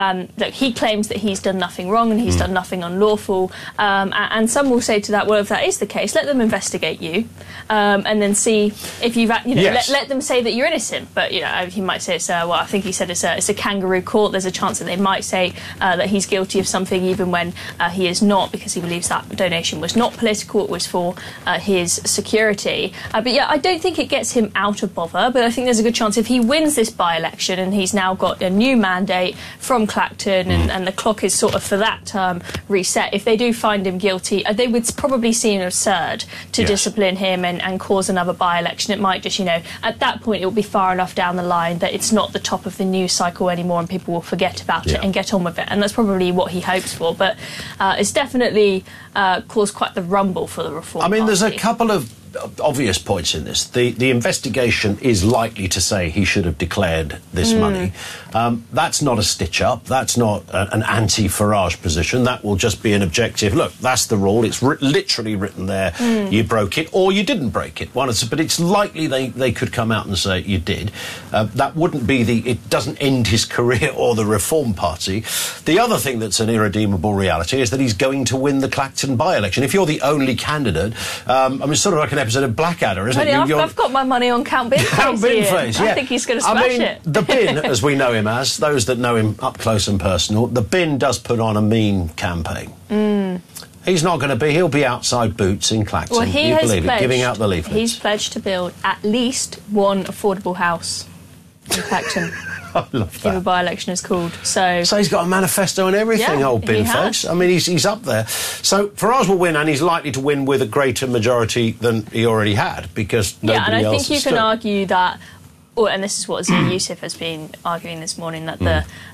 Look, he claims that he's done nothing wrong and he's done nothing unlawful, and some will say to that, well, if that is the case, let them investigate you, and then see if you've, let them say that you're innocent. But he might say I think he said it's a kangaroo court. There's a chance that they might say that he's guilty of something even when he is not, because he believes that donation was not political, it was for his security. But I don't think it gets him out of bother. But I think there's a good chance if he wins this by-election and he's now got a new mandate from Clacton, and the clock is sort of for that term reset. If they do find him guilty, they would probably seem absurd to discipline him and cause another by-election. It might just, at that point, it will be far enough down the line that it's not the top of the news cycle anymore and people will forget about it and get on with it. And that's probably what he hopes for. But it's definitely caused quite the rumble for the Reform Party. There's a couple of obvious points in this. The investigation is likely to say he should have declared this money. That's not a stitch-up. That's not an anti-Farage position. That will just be an objective. Look, that's the rule. It's literally written there. You broke it or you didn't break it. But it's likely they could come out and say you did. That wouldn't be it doesn't end his career or the Reform Party. The other thing that's an irredeemable reality is that he's going to win the Clacton by-election. If you're the only candidate, it's sort of like an episode of Blackadder, isn't it? I've got my money on Count Binface. Count Binface, I think he's going to smash it. The Bin, as we know him as, those that know him up close and personal, the Bin does put on a mean campaign. He's not going to be. He'll be outside Boots in Clacton. Well, he has believe it, giving out the leaflets. He's pledged to build at least one affordable house in Clacton. I love that. If a by-election is called. So he's got a manifesto and everything, old Binface. He's up there. So Farage will win, and he's likely to win with a greater majority than he already had, because nobody else and I think has you stood. can argue that, and this is what Zia Youssef has been arguing this morning, that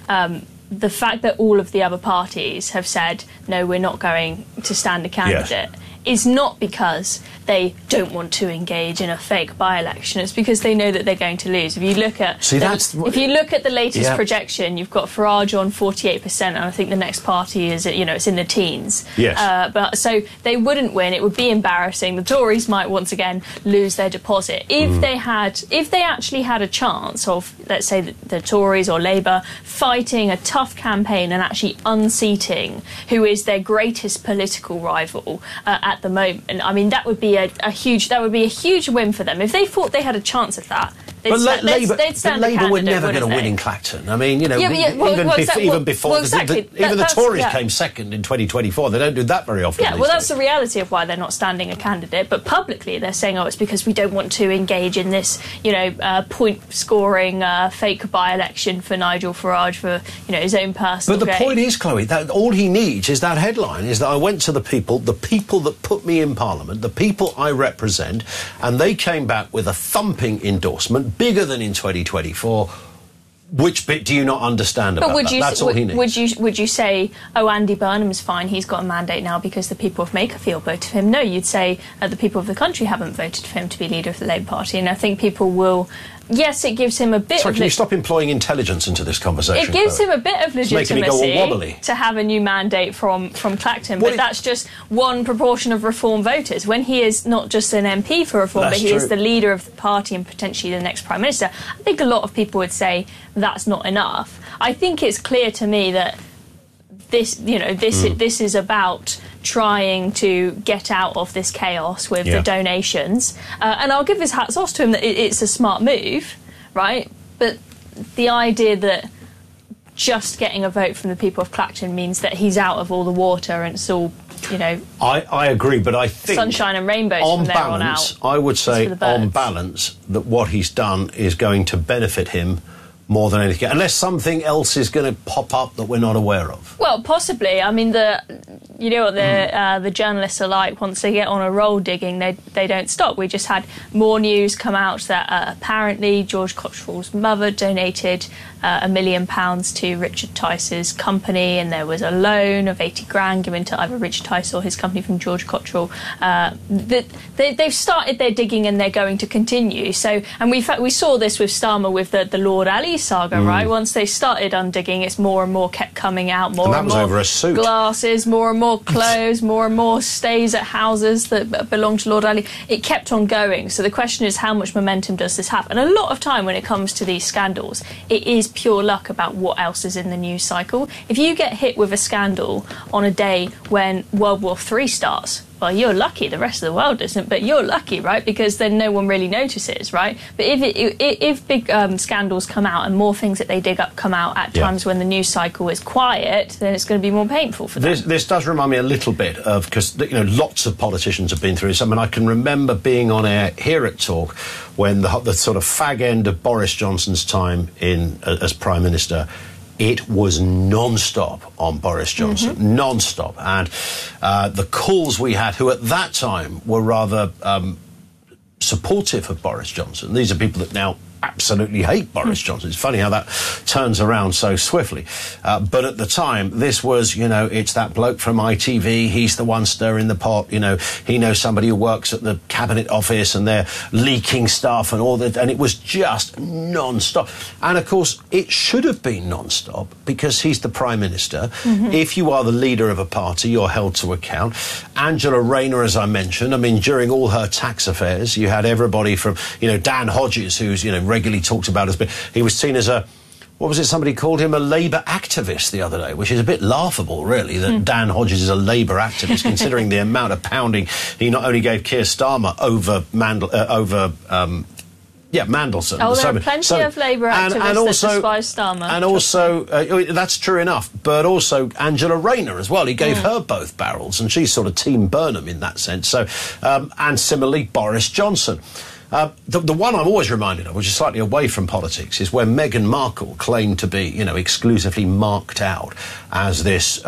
the fact that all of the other parties have said, no, we're not going to stand a candidate, is not because they don't want to engage in a fake by-election. It's because they know that they're going to lose. If you look at the latest projection, you've got Farage on 48%, and I think the next party is, it's in the teens. But so they wouldn't win. It would be embarrassing. The Tories might once again lose their deposit. If they actually had a chance of, let's say, the Tories or Labour fighting a tough campaign and actually unseating who is their greatest political rival at the moment, that would be a huge win for them. If they thought they had a chance at that, Labour were never going to win in Clacton. Even before the Tories came second in 2024. They don't do that very often. That's the reality of why they're not standing a candidate. But publicly, they're saying, it's because we don't want to engage in this, point-scoring fake by-election for Nigel Farage for his own personal. But the point is, Chloe, that all he needs is that headline: is that I went to the people that put me in Parliament, the people I represent, and they came back with a thumping endorsement, bigger than in 2024. Which bit do you not understand about that? That's all he needs. Would you say, Andy Burnham's fine, he's got a mandate now because the people of Makerfield voted for him? No, you'd say the people of the country haven't voted for him to be leader of the Labour Party, and I think people will. Yes, it gives him a bit. Sorry, can you stop employing intelligence into this conversation? It gives him a bit of legitimacy to have a new mandate from Clacton, but that's just one proportion of Reform voters. When he is not just an MP for Reform, but he is the leader of the party and potentially the next Prime Minister, I think a lot of people would say that's not enough. I think it's clear to me that this is about trying to get out of this chaos with the donations. And I'll give his hats off to him that it's a smart move, right? But the idea that just getting a vote from the people of Clacton means that he's out of all the water and it's all, I agree, but I think sunshine and rainbows on from there balance, on out. I would say on balance that what he's done is going to benefit him more than anything, unless something else is going to pop up that we're not aware of. Well, possibly. The journalists are like, once they get on a roll digging, they don't stop. We just had more news come out that apparently George Cottrell's mother donated £1 million to Richard Tice's company, and there was a loan of 80 grand given to either Richard Tice or his company from George Cottrell. They've started their digging and they're going to continue. So, and we saw this with Starmer with the Lord Ali saga, right? Once they started undigging, it's more and more kept coming out, more and more over a suit. Glasses, more and more more clothes, more and more stays at houses that belong to Lord Ali. It kept on going. So the question is, how much momentum does this have? And a lot of time when it comes to these scandals, it is pure luck about what else is in the news cycle. If you get hit with a scandal on a day when World War III starts, well, you're lucky. The rest of the world isn't, but you're lucky, right? Because then no one really notices, right? But if big scandals come out and more things that they dig up come out at times when the news cycle is quiet, then it's going to be more painful for them. This does remind me a little bit of, because lots of politicians have been through this. I mean, I can remember being on air here at Talk when the sort of fag end of Boris Johnson's time as Prime Minister. It was non-stop on Boris Johnson, non-stop. And the calls we had, who at that time were rather supportive of Boris Johnson, these are people that now absolutely hate Boris Johnson. It's funny how that turns around so swiftly. But at the time, this was, it's that bloke from ITV. He's the one stirring the pot. He knows somebody who works at the Cabinet Office and they're leaking stuff and all that. And it was just non-stop. And, of course, it should have been non-stop because he's the Prime Minister. If you are the leader of a party, you're held to account. Angela Rayner, as I mentioned, I mean, during all her tax affairs, you had everybody from, Dan Hodges, who's, regularly talked about as being, he was seen as somebody called him a Labour activist the other day, which is a bit laughable, really, that Dan Hodges is a Labour activist, considering the amount of pounding he not only gave Keir Starmer over Mandelson. Oh, there are plenty of Labour activists that despise Starmer. And also, that's true enough, but also Angela Rayner as well. He gave her both barrels, and she's sort of Team Burnham in that sense. So, and similarly, Boris Johnson. The one I'm always reminded of, which is slightly away from politics, is when Meghan Markle claimed to be, exclusively marked out as this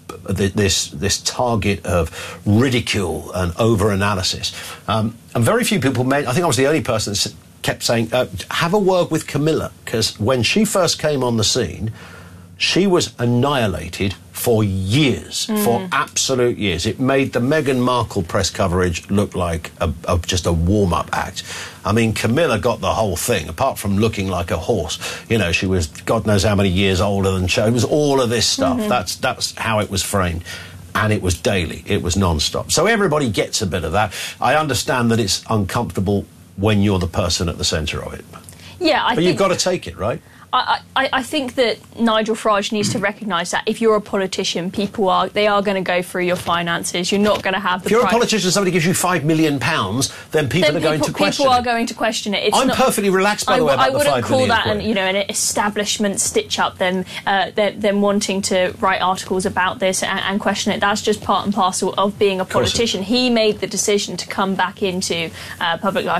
this target of ridicule and over-analysis. And very few people I think I was the only person that kept saying, have a word with Camilla, because when she first came on the scene, she was annihilated for years, for absolute years. It made the Meghan Markle press coverage look like just a warm-up act. I mean, Camilla got the whole thing, apart from looking like a horse. She was God knows how many years older than she. It was all of this stuff. That's how it was framed. And it was daily. It was non-stop. So everybody gets a bit of that. I understand that it's uncomfortable when you're the person at the centre of it. Yeah, but you've got to take it, right? I think that Nigel Farage needs to recognise that if you're a politician, they are going to go through your finances. You're not going to have the. If you're a politician, somebody gives you £5 million, then people are going to question it. People are going to question it. I'm perfectly relaxed, by the way, about the £5 million. I wouldn't call that an establishment stitch-up. Them wanting to write articles about this and question it. That's just part and parcel of being a politician. He made the decision to come back into public life,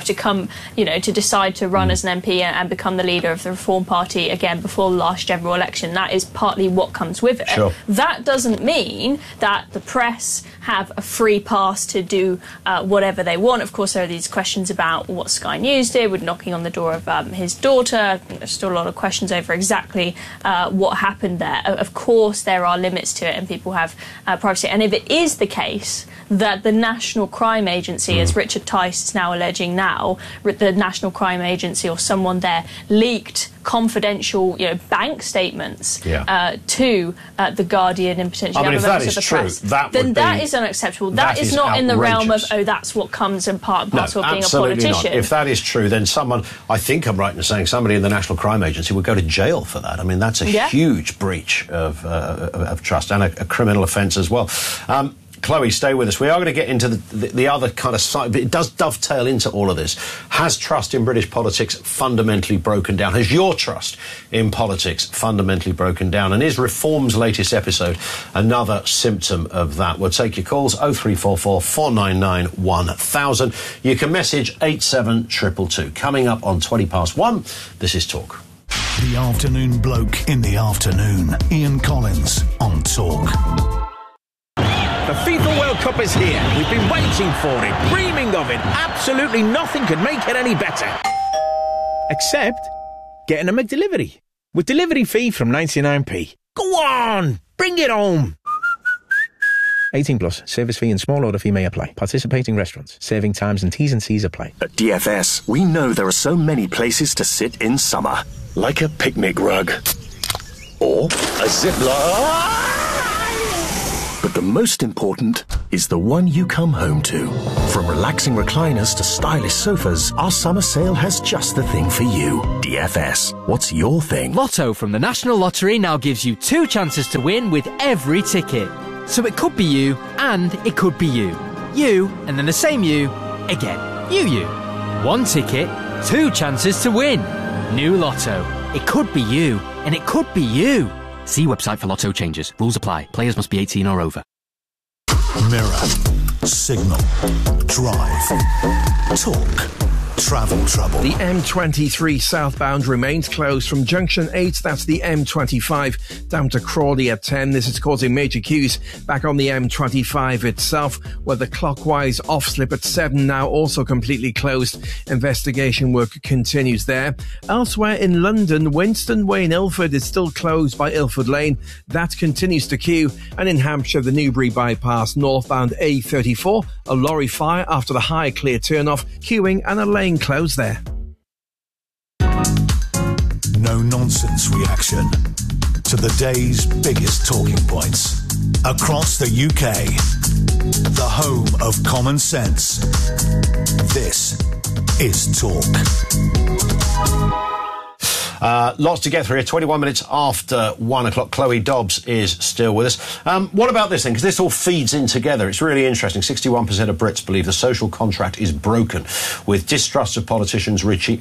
to decide to run as an MP and become the leader of the Reform Party again before the last general election. That is partly what comes with it. Sure. That doesn't mean that the press have a free pass to do whatever they want. Of course, there are these questions about what Sky News did with knocking on the door of his daughter. There's still a lot of questions over exactly what happened there. Of course, there are limits to it and people have privacy. And if it is the case that the National Crime Agency, as Richard Tice is now alleging the National Crime Agency or someone there leaked confidential, bank statements to The Guardian and potentially other members of the press, then that is unacceptable. That is not in the realm of, that's what comes in part and parcel of being a politician. Not. If that is true, then I think I'm right in saying somebody in the National Crime Agency would go to jail for that. I mean, that's a huge breach of trust and a criminal offence as well. Chloe, stay with us. We are going to get into the other kind of side, but it does dovetail into all of this. Has trust in British politics fundamentally broken down? Has your trust in politics fundamentally broken down? And is Reform's latest episode another symptom of that? We'll take your calls, 0344 499 1000. You can message 87222. Coming up on 1:20, this is Talk. The Afternoon Bloke in the afternoon. Ian Collins on Talk. The FIFA World Cup is here. We've been waiting for it, dreaming of it. Absolutely nothing could make it any better. Except getting a McDelivery. With delivery fee from 99p. Go on! Bring it home! 18 plus. Service fee and small order fee may apply. Participating restaurants. Serving times and T's and C's apply. At DFS, we know there are so many places to sit in summer. Like a picnic rug. Or a zip line. But the most important is the one you come home to. From relaxing recliners to stylish sofas, our summer sale has just the thing for you. DFS, what's your thing? Lotto from the National Lottery now gives you 2 chances to win with every ticket. So it could be you, and it could be you. You, and then the same you, again. You. 1 ticket, 2 chances to win. New Lotto. It could be you, and it could be you. See website for Lotto changes. Rules apply. Players must be 18 or over. Mirror, signal, drive, talk, travel trouble. The M23 southbound remains closed from junction 8, that's the M25, down to Crawley at 10. This is causing major queues back on the M25 itself, where the clockwise off-slip at 7 now also completely closed. Investigation work continues there. Elsewhere in London, Winston Way in Ilford is still closed by Ilford Lane. That continues to queue. And in Hampshire, the Newbury bypass northbound A34, a lorry fire after the high clear turnoff, queuing and a lane closed there. No nonsense reaction to the day's biggest talking points across the UK. The home of common sense. This is Talk. Lots to get through here. 21 minutes after 1 o'clock. Chloe Dobbs is still with us. What about this thing? Because this all feeds in together. It's really interesting. 61% of Brits believe the social contract is broken, with distrust of politicians reaching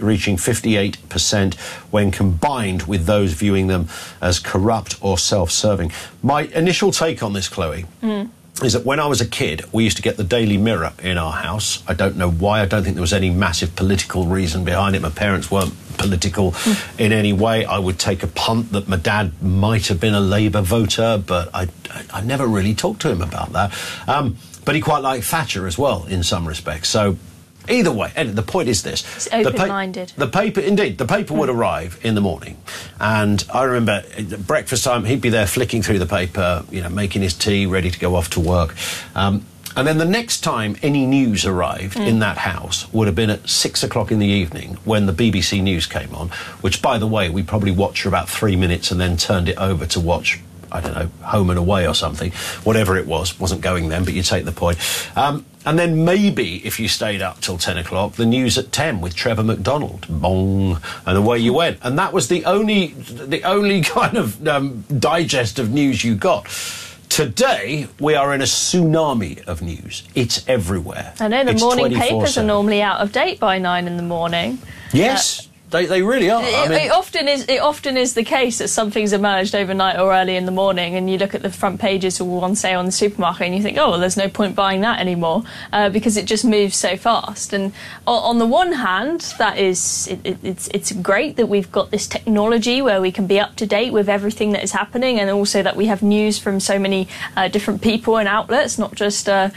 58% when combined with those viewing them as corrupt or self-serving. My initial take on this, Chloe, is that when I was a kid, we used to get the Daily Mirror in our house. I don't know why. I don't think there was any massive political reason behind it. My parents weren't political in any way. I would take a punt that my dad might have been a Labour voter, but I never really talked to him about that. But he quite liked Thatcher as well, in some respects. So either way, the point is this. It's open-minded. The paper would arrive in the morning. And I remember at breakfast time, he'd be there flicking through the paper, making his tea, ready to go off to work. And then the next time any news arrived in that house would have been at 6 o'clock in the evening when the BBC News came on, which, by the way, we probably watched for about 3 minutes and then turned it over to watch, I don't know, Home and Away or something. Whatever it was, wasn't going then, but you take the point. And then maybe, if you stayed up till 10 o'clock, the news at 10 with Trevor McDonald. Bong. And away you went. And that was the only kind of digest of news you got. Today, we are in a tsunami of news. It's everywhere. I know, the morning papers are normally out of date by 9 in the morning. Yes. They really are. It often is the case that something's emerged overnight or early in the morning, and you look at the front pages of one sale on the supermarket and you think, oh, well, there's no point buying that anymore because it just moves so fast. And on the one hand, it's great that we've got this technology where we can be up to date with everything that is happening, and also that we have news from so many different people and outlets, not just the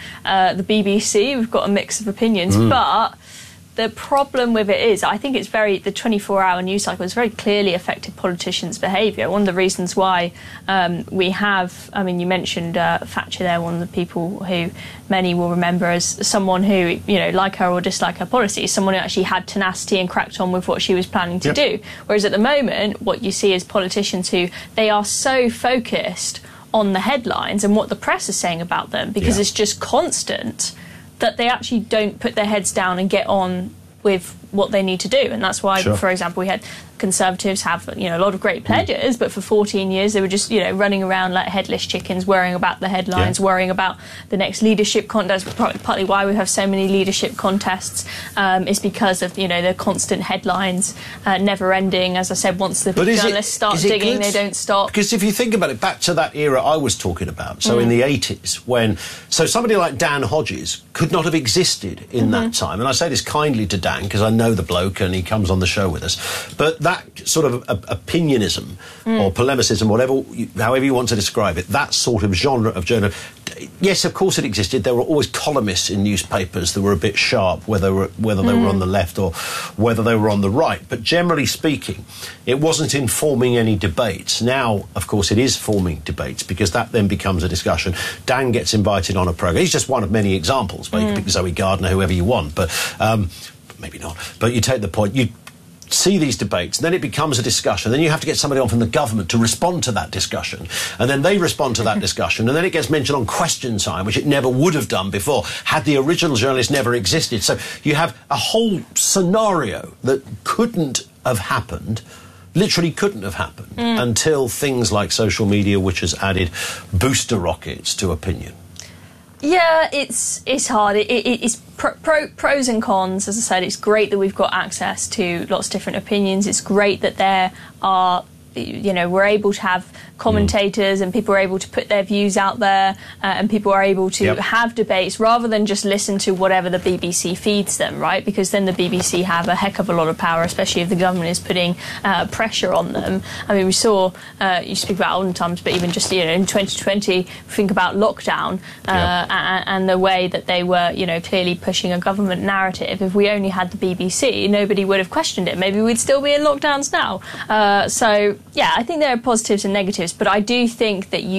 BBC. We've got a mix of opinions, but the problem with it is, I think the 24-hour news cycle has very clearly affected politicians' behaviour. One of the reasons why we have, you mentioned Thatcher there, one of the people who many will remember as someone who, like her or dislike her policies, someone who actually had tenacity and cracked on with what she was planning to do. Whereas at the moment, what you see is politicians who, they are so focused on the headlines and what the press is saying about them, because it's just constant, that they actually don't put their heads down and get on with what they need to do. And that's why, for example, we had Conservatives have, a lot of great pledges, but for 14 years they were just, running around like headless chickens, worrying about the headlines, worrying about the next leadership contest. Partly why we have so many leadership contests is because of, the constant headlines, never ending. As I said, once the journalists start digging, they don't stop. Because if you think about it, back to that era I was talking about, so in the 80s, when somebody like Dan Hodges could not have existed in that time. And I say this kindly to Dan, because I know the bloke and he comes on the show with us. But that sort of opinionism or polemicism, however you want to describe it, that sort of genre of journalism, yes, of course it existed. There were always columnists in newspapers that were a bit sharp, whether they were on the left or whether they were on the right. But generally speaking, it wasn't informing any debates. Now, of course, it is forming debates, because that then becomes a discussion. Dan gets invited on a programme. He's just one of many examples. But you can pick Zoe Gardner, whoever you want, but maybe not. But you take the point. see these debates, and then it becomes a discussion. Then you have to get somebody on from the government to respond to that discussion, and then they respond to that discussion, and then it gets mentioned on Question Time, which it never would have done before had the original journalist never existed. So you have a whole scenario that couldn't have happened. Literally couldn't have happened until things like social media, which has added booster rockets to opinion. Yeah, it's hard. It's pros and cons. As I said, it's great that we've got access to lots of different opinions. It's great that there are, we're able to have commentators and people are able to put their views out there and people are able to have debates rather than just listen to whatever the BBC feeds them, right? Because then the BBC have a heck of a lot of power, especially if the government is putting pressure on them. I mean, we saw, you speak about olden times, but even just, in 2020, think about lockdown and the way that they were, clearly pushing a government narrative. If we only had the BBC, nobody would have questioned it. Maybe we'd still be in lockdowns now. So, yeah, I think there are positives and negatives. But I do think that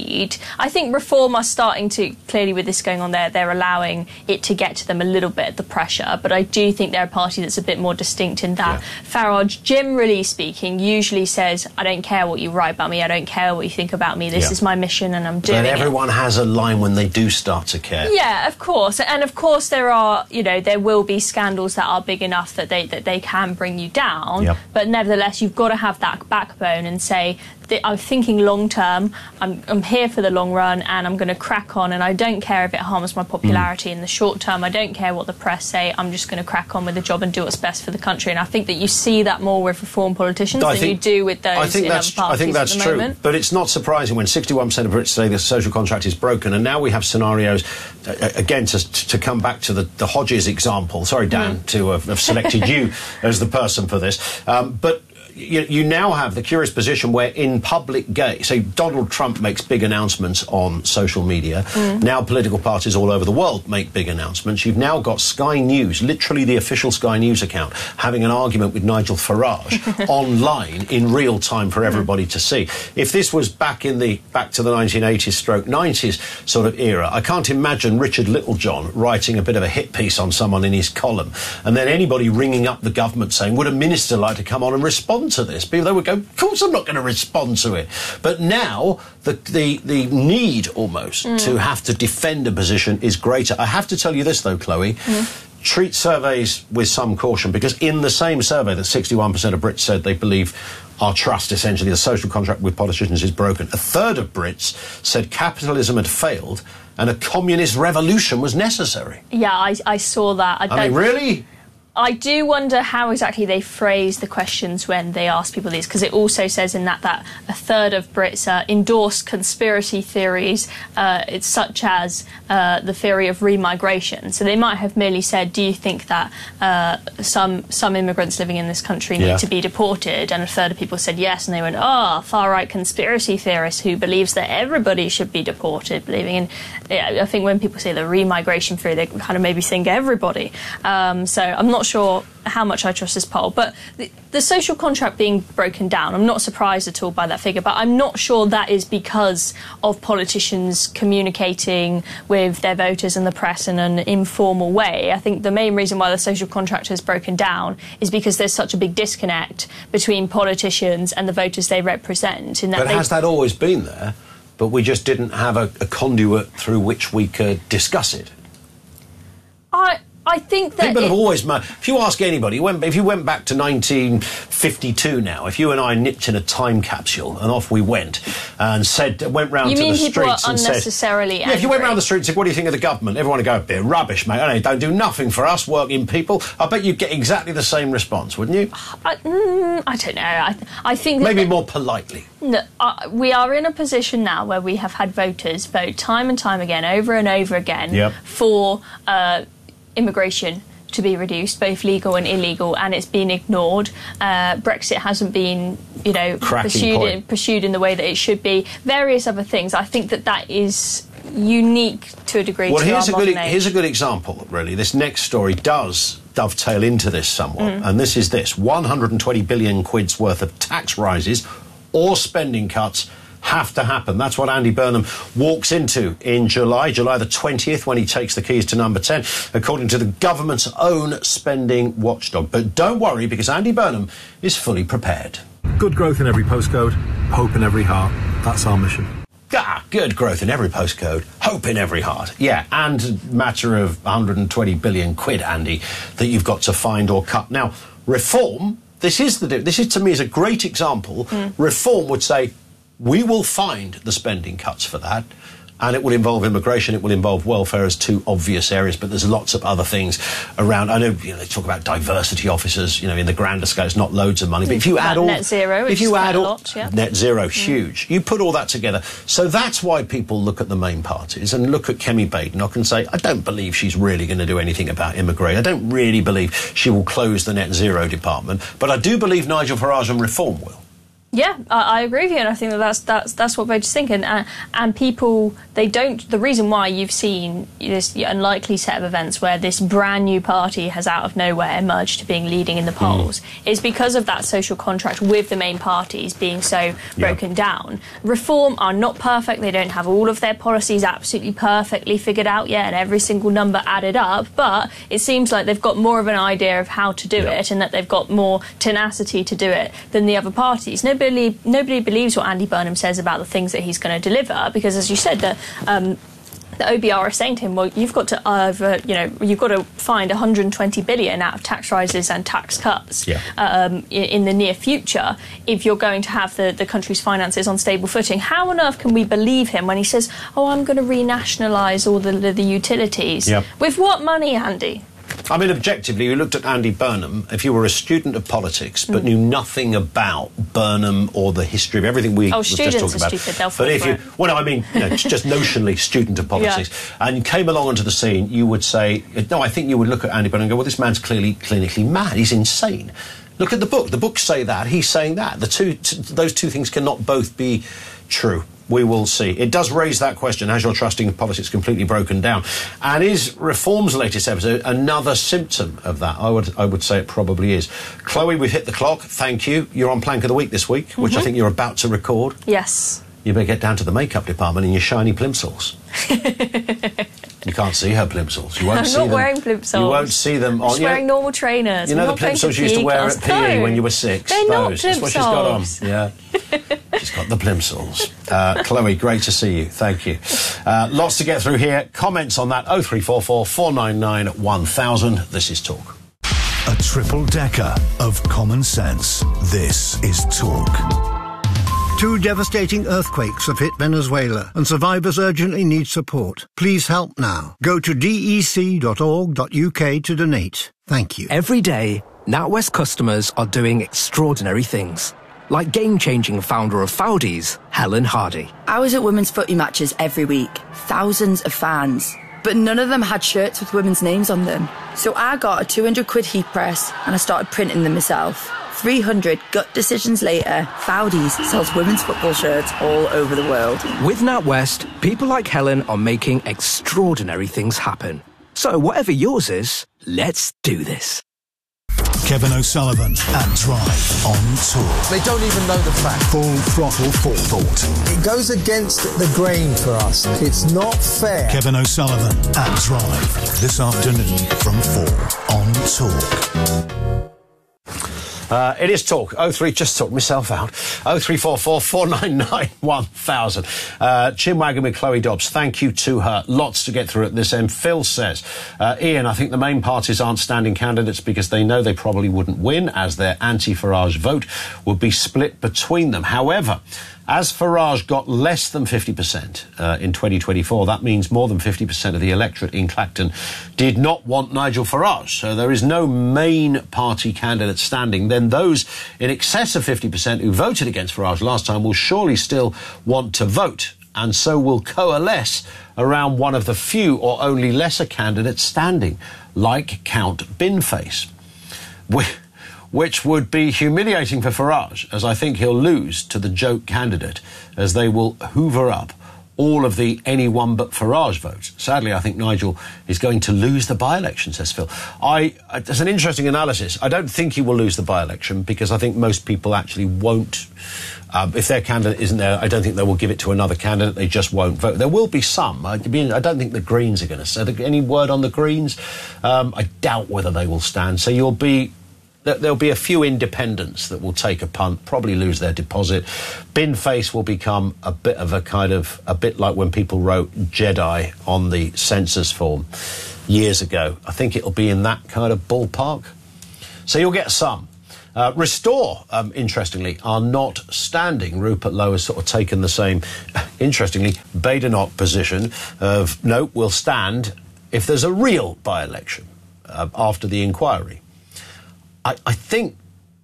I think Reform are starting to, clearly with this going on there, they're allowing it to get to them a little bit, the pressure. But I do think they're a party that's a bit more distinct in that Farage, generally speaking, usually says, I don't care what you write about me, I don't care what you think about me, this is my mission and I'm doing it. But everyone has a line when they do start to care. Yeah, of course. And of course there are, there will be scandals that are big enough that they can bring you down. Yep. But nevertheless, you've got to have that backbone and say, I'm thinking long term, I'm here for the long run and I'm going to crack on and I don't care if it harms my popularity in the short term. I don't care what the press say. I'm just going to crack on with the job and do what's best for the country. And I think that you see that more with Reform politicians than you do with those in other parties. I think that's true. Moment. But it's not surprising when 61% of Brits say the social contract is broken. And now we have scenarios, again, to come back to the Hodges example. Sorry, Dan, to have selected you as the person for this. But you now have the curious position where in public so Donald Trump makes big announcements on social media. Now political parties all over the world make big announcements. You've now got Sky News, literally the official Sky News account, having an argument with Nigel Farage online in real time for everybody to see. If this was back to the 1980s / 90s sort of era, I can't imagine Richard Littlejohn writing a bit of a hit piece on someone in his column and then anybody ringing up the government saying, would a minister like to come on and respond to this? People, they would go, of course I'm not going to respond to it. But now the need almost to have to defend a position is greater. I have to tell you this though, Chloe, treat surveys with some caution, because in the same survey that 61% of Brits said they believe our trust, essentially the social contract with politicians, is broken, a third of Brits said capitalism had failed and a communist revolution was necessary. Yeah, I saw that. I mean, really? I do wonder how exactly they phrase the questions when they ask people these, because it also says in that a third of Brits endorse conspiracy theories, it's such as the theory of remigration. So they might have merely said, do you think that some immigrants living in this country need to be deported? And a third of people said yes, and they went, far-right conspiracy theorist who believes that everybody should be deported, believing in... I think when people say the remigration theory, they kind of maybe think everybody. So I'm not sure how much I trust this poll, but the social contract being broken down, I'm not surprised at all by that figure, but I'm not sure that is because of politicians communicating with their voters and the press in an informal way. I think the main reason why the social contract has broken down is because there's such a big disconnect between politicians and the voters they represent. But has that always been there, but we just didn't have a conduit through which we could discuss it? I think that... People have always... If you ask anybody, if you went back to 1952 now, if you and I nipped in a time capsule and off we went and went round to the streets and said... You mean people are unnecessarily angry? Yeah, if you went round the streets and said, what do you think of the government? Everyone would go, a bit of rubbish, mate. They don't do nothing for us working people. I bet you'd get exactly the same response, wouldn't you? I don't know. I think that... Maybe more politely. No, we are in a position now where we have had voters vote time and time again, over and over again, for... immigration to be reduced, both legal and illegal, and it's been ignored. Brexit hasn't been, pursued in the way that it should be. Various other things. I think that is unique to a degree. Well, here's a good example, really. This next story does dovetail into this somewhat, and this is 120 billion quid's worth of tax rises or spending cuts have to happen. That's what Andy Burnham walks into in July the 20th, when he takes the keys to number 10, according to the government's own spending watchdog. But don't worry, because Andy Burnham is fully prepared. Good growth in every postcode, hope in every heart. That's our mission. Good growth in every postcode, hope in every heart. Yeah, and a matter of 120 billion quid, Andy, that you've got to find or cut. Now, reform, this is to me is a great example. Reform would say, we will find the spending cuts for that. And it will involve immigration, it will involve welfare as two obvious areas, but there's lots of other things around. I know, they talk about diversity officers, in the grander scale, it's not loads of money, but if you add all... Net zero, if you add all, lot, yeah. Net zero, huge. You put all that together. So that's why people look at the main parties and look at Kemi Badenoch and say, I don't believe she's really going to do anything about immigration. I don't really believe she will close the net zero department, but I do believe Nigel Farage and Reform will. Yeah, I agree with you, and I think that's what voters think. And people, they don't. The reason why you've seen this unlikely set of events where this brand new party has out of nowhere emerged to being leading in the polls is because of that social contract with the main parties being so broken down. Reform are not perfect. They don't have all of their policies absolutely perfectly figured out yet and every single number added up, but it seems like they've got more of an idea of how to do it, and that they've got more tenacity to do it than the other parties. Nobody believes what Andy Burnham says about the things that he's going to deliver, because, as you said, the OBR are saying to him, well, you've got to find 120 billion out of tax rises and tax cuts in the near future if you're going to have the country's finances on stable footing. How on earth can we believe him when he says, oh, I'm going to renationalise all the utilities? With what money, Andy? I mean, objectively, you looked at Andy Burnham, if you were a student of politics but knew nothing about Burnham or the history of everything we was just talking about. Stupid, they'll but if you, well, no, I mean, just notionally student of politics, and you came along onto the scene, you would say, no, I think you would look at Andy Burnham and go, well, this man's clearly clinically mad, he's insane. Look at the book. The books say that, he's saying that. Those two things cannot both be true. We will see. It does raise that question, has your trusting of politics completely broken down? And is Reform's latest episode another symptom of that? I would say it probably is. Chloe, we've hit the clock. Thank you. You're on Plank of the Week this week, which I think you're about to record. Yes. You better get down to the makeup department in your shiny plimsolls. You can't see her plimsolls. You won't see them. I'm not wearing plimsolls. You won't see them on... I'm just wearing normal trainers. You know the plimsolls you used to wear at PE when you were 6? They're not plimsolls. That's what she's got on. Yeah. She's got the plimsolls. Chloe, great to see you. Thank you. Lots to get through here. Comments on that, 0344 499 1000. This is Talk. A triple-decker of common sense. This is Talk. 2 devastating earthquakes have hit Venezuela and survivors urgently need support. Please help now. Go to dec.org.uk to donate. Thank you. Every day, NatWest customers are doing extraordinary things. Like game-changing founder of Foudies, Helen Hardy. I was at women's footy matches every week. Thousands of fans. But none of them had shirts with women's names on them. So I got a 200 quid heat press and I started printing them myself. 300 gut decisions later, Foudies sells women's football shirts all over the world. With NatWest, people like Helen are making extraordinary things happen. So whatever yours is, let's do this. Kevin O'Sullivan and Drive on Talk. They don't even know the fact. Full throttle forethought. It goes against the grain for us. It's not fair. Kevin O'Sullivan and Drive this afternoon from 4 on Talk. It is Talk. 03, just talked myself out. 0344 499 1000. Chinwagon with Chloe Dobbs. Thank you to her. Lots to get through at this end. Phil says, Ian, I think the main parties aren't standing candidates because they know they probably wouldn't win, as their anti-Farage vote would be split between them. However, as Farage got less than 50% in 2024, that means more than 50% of the electorate in Clacton did not want Nigel Farage. So there is no main party candidate standing. Then those in excess of 50% who voted against Farage last time will surely still want to vote, and so will coalesce around one of the few or only lesser candidates standing, like Count Binface. Which would be humiliating for Farage, as I think he'll lose to the joke candidate, as they will hoover up all of the anyone but Farage votes. Sadly, I think Nigel is going to lose the by-election, says Phil. There's an interesting analysis. I don't think he will lose the by-election because I think most people actually won't. If their candidate isn't there, I don't think they will give it to another candidate. They just won't vote. There will be some. I don't think the Greens are going to say. Any word on the Greens? I doubt whether they will stand. So there'll be a few independents that will take a punt, probably lose their deposit. Bin-face will become a bit like when people wrote Jedi on the census form years ago. I think it'll be in that kind of ballpark. So you'll get some. Restore, interestingly, are not standing. Rupert Lowe has sort of taken the same, interestingly, Badenoch position of, no, we'll stand if there's a real by-election after the inquiry. I think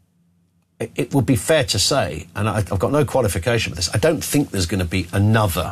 it would be fair to say, and I've got no qualification for this, I don't think there's going to be another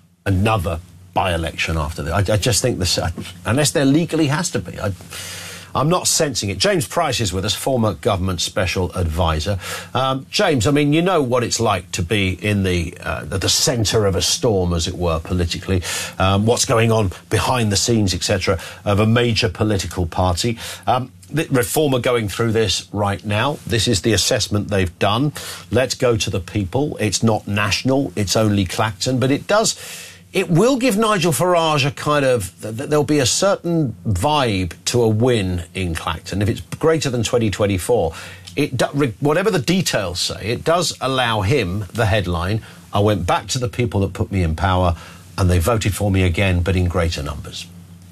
by-election after this. I just think this, unless there legally has to be. I'm not sensing it. James Price is with us, former government special advisor. James, I mean, you know what it's like to be in the centre of a storm, as it were, politically. What's going on behind the scenes, etc., of a major political party. The Reform are going through this right now. This is the assessment they've done. Let's go to the people. It's not national. It's only Clacton. But it will give Nigel Farage a kind of, there'll be a certain vibe to a win in Clacton. If it's greater than 2024, whatever the details say, it does allow him the headline, I went back to the people that put me in power and they voted for me again, but in greater numbers.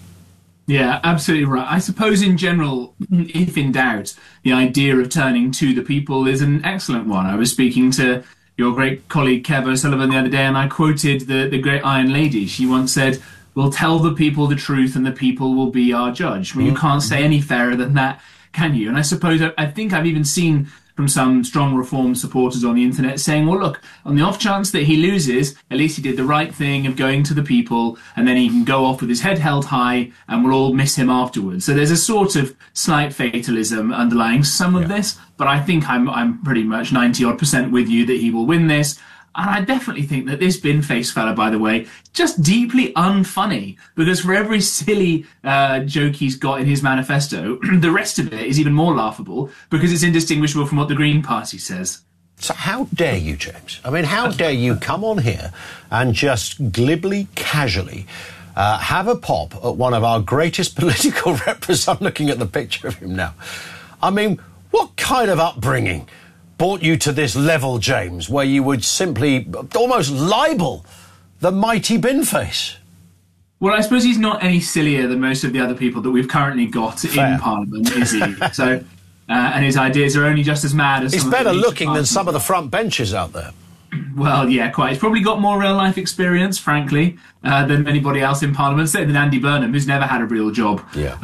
Yeah, absolutely right. I suppose in general, if in doubt, the idea of turning to the people is an excellent one. I was speaking to your great colleague Kev O'Sullivan the other day, and I quoted the great Iron Lady. She once said, we'll tell the people the truth and the people will be our judge. Well, you can't say any fairer than that, can you? And I suppose, I think I've even seen from some strong Reform supporters on the internet saying, well, look, on the off chance that he loses, at least he did the right thing of going to the people, and then he can go off with his head held high and we'll all miss him afterwards. So there's a sort of slight fatalism underlying some of this, but I think I'm pretty much 90-odd% with you that he will win this. And I definitely think that this Bin-face fella, by the way, just deeply unfunny, because for every silly joke he's got in his manifesto, the rest of it is even more laughable because it's indistinguishable from what the Green Party says. So how dare you, James? I mean, how dare you come on here and just glibly, casually have a pop at one of our greatest political representatives? I'm looking at the picture of him now. I mean, what kind of upbringing brought you to this level, James, where you would simply almost libel the mighty Bin-face? Well, I suppose he's not any sillier than most of the other people that we've currently got in Parliament, is he? So, and his ideas are only just as mad as... He's better looking than some of the front benches out there. Well, yeah, quite. He's probably got more real-life experience, frankly, than anybody else in Parliament, certainly than Andy Burnham, who's never had a real job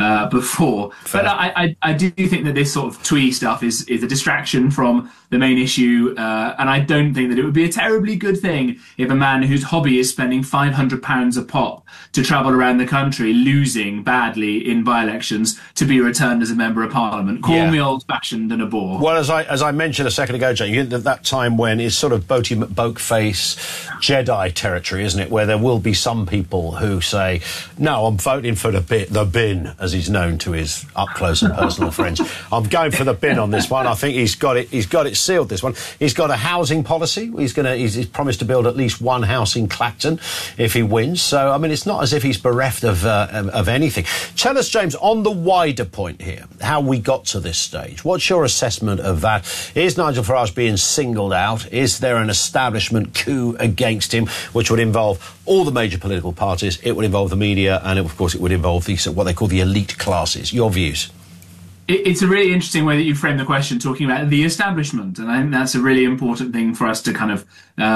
before. Fair. But I do think that this sort of twee stuff is a distraction from the main issue, and I don't think that it would be a terribly good thing if a man whose hobby is spending £500 a pop to travel around the country, losing badly in by-elections, to be returned as a member of Parliament. Call me old-fashioned and a bore. Well, as I mentioned a second ago, Jane, you get that time when it's sort of Boaty McBokeface Jedi territory, isn't it, where there will be some people who say, no, I'm voting for the bin, as he's known to his up-close and personal friends. I'm going for the bin on this one. I think he's got it sealed, this one. He's got a housing policy. He's promised to build at least one house in Clacton if he wins. So, I mean, it's not as if he's bereft of anything. Tell us, James, on the wider point here, how we got to this stage. What's your assessment of that? Is Nigel Farage being singled out? Is there an establishment coup against him, which would involve all the major political parties? It would involve the media, and of course it would involve what they call the elite classes. Your views? It's a really interesting way that you frame the question, talking about the establishment, and I think that's a really important thing for us to kind of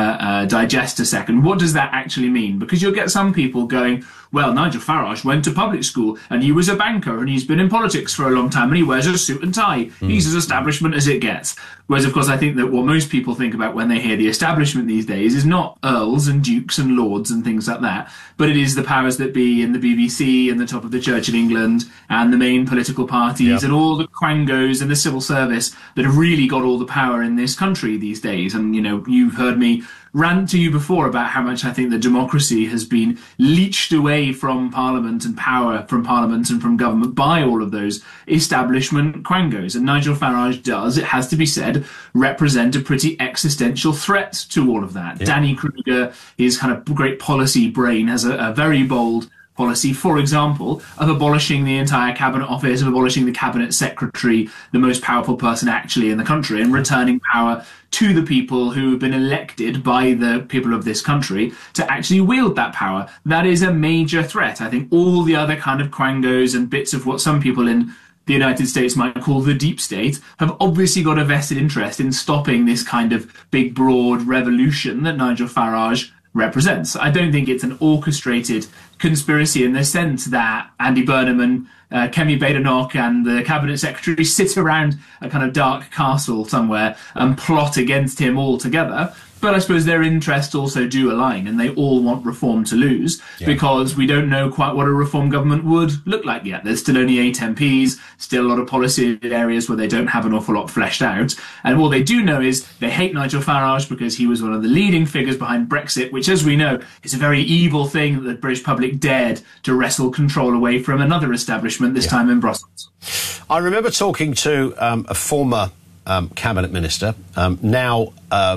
digest a second. What does that actually mean? Because you'll get some people going, well, Nigel Farage went to public school and he was a banker and he's been in politics for a long time and he wears a suit and tie. He's as establishment as it gets. Whereas, of course, I think that what most people think about when they hear the establishment these days is not earls and dukes and lords and things like that, but it is the powers that be in the BBC and the top of the Church of England and the main political parties and all the quangos and the civil service that have really got all the power in this country these days. And, you know, you've heard me rant to you before about how much I think that democracy has been leached away from Parliament and power from Parliament and from government by all of those establishment quangos. And Nigel Farage does, it has to be said, represent a pretty existential threat to all of that. Yeah. Danny Kruger, his kind of great policy brain, has a very bold policy, for example, of abolishing the entire cabinet office, of abolishing the cabinet secretary, the most powerful person actually in the country, and returning power to the people who have been elected by the people of this country to actually wield that power. That is a major threat. I think all the other kind of quangos and bits of what some people in the United States might call the deep state have obviously got a vested interest in stopping this kind of big, broad revolution that Nigel Farage represents. I don't think it's an orchestrated conspiracy in the sense that Andy Burnham and Kemi Badenoch and the cabinet secretary sit around a kind of dark castle somewhere and plot against him all together. But I suppose their interests also do align, and they all want reform to lose because we don't know quite what a reform government would look like yet. There's still only 8 MPs, still a lot of policy areas where they don't have an awful lot fleshed out. And all they do know is they hate Nigel Farage because he was one of the leading figures behind Brexit, which, as we know, is a very evil thing that the British public dared to wrestle control away from another establishment, this time in Brussels. I remember talking to a former cabinet minister, now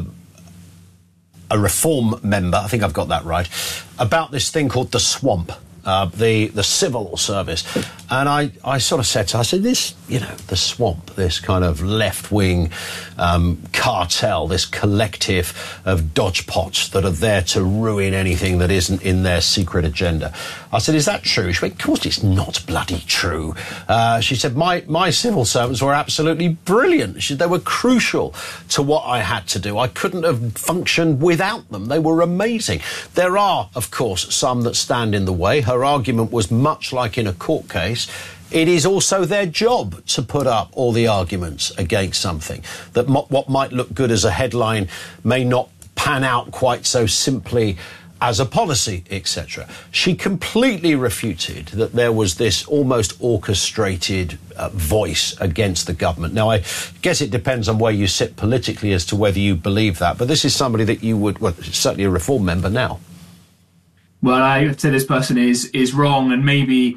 a reform member, I think I've got that right, about this thing called the swamp, the civil service. And I sort of said to her, I said, this, you know, the swamp, this kind of left-wing cartel, this collective of dodgepots that are there to ruin anything that isn't in their secret agenda. I said, is that true? She went, of course it's not bloody true. She said, my civil servants were absolutely brilliant. She said, they were crucial to what I had to do. I couldn't have functioned without them. They were amazing. There are, of course, some that stand in the way. Her argument was much like in a court case. It is also their job to put up all the arguments against something. That what might look good as a headline may not pan out quite so simply as a policy, etc. She completely refuted that there was this almost orchestrated voice against the government. Now, I guess it depends on where you sit politically as to whether you believe that, but this is somebody that you would, well, certainly a reform member now. Well, I would say this person is wrong, and maybe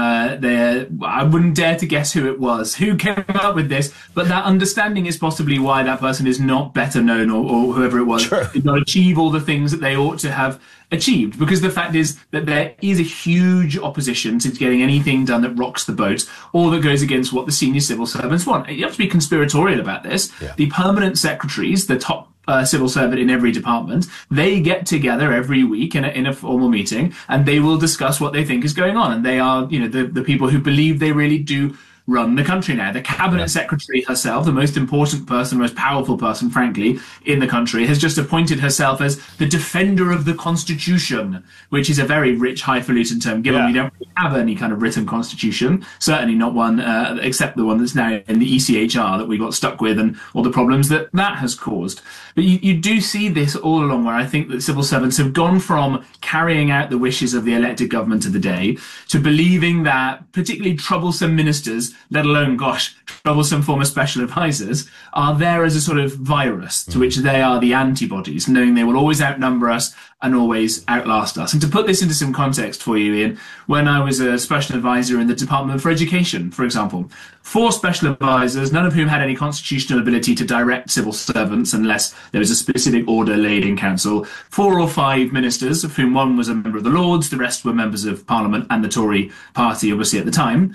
I wouldn't dare to guess who it was, who came up with this, but that understanding is possibly why that person is not better known, or whoever it was did not achieve all the things that they ought to have achieved. Because the fact is that there is a huge opposition to getting anything done that rocks the boat or that goes against what the senior civil servants want. You have to be conspiratorial about this. Yeah. The permanent secretaries, the top civil servant in every department, they get together every week in a formal meeting, and they will discuss what they think is going on. And they are, you know, the people who believe they really do run the country now. The cabinet secretary herself, the most important person, most powerful person, frankly, in the country, has just appointed herself as the defender of the constitution, which is a very rich, highfalutin term, given we don't really have any kind of written constitution, certainly not one except the one that's now in the ECHR that we got stuck with and all the problems that has caused. But you do see this all along, where I think that civil servants have gone from carrying out the wishes of the elected government of the day to believing that particularly troublesome ministers, let alone, troublesome former special advisors, are there as a sort of virus to which they are the antibodies, knowing they will always outnumber us and always outlast us. And to put this into some context for you, Ian, when I was a special advisor in the Department for Education, for example, 4 special advisors, none of whom had any constitutional ability to direct civil servants unless there was a specific order laid in council, 4 or 5 ministers, of whom one was a member of the Lords, the rest were members of Parliament and the Tory party, obviously, at the time.